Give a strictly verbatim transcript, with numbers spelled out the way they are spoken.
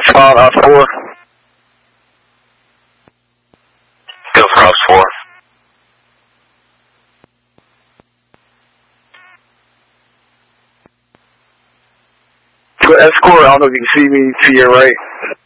Spot ops four. Go for ops four. Escort, I don't know if you can see me to your right.